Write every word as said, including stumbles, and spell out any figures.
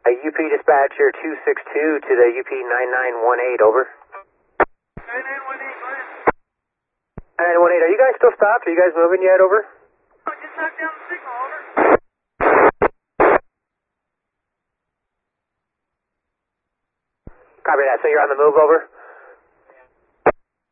U P dispatcher two six two to the U P nine nine one eight, over. nine nine one eight, go ahead. nine nine one eight, are you guys still stopped? Are you guys moving yet, over? Oh, just knocked down the signal, over. Copy that, so you're on the move, over?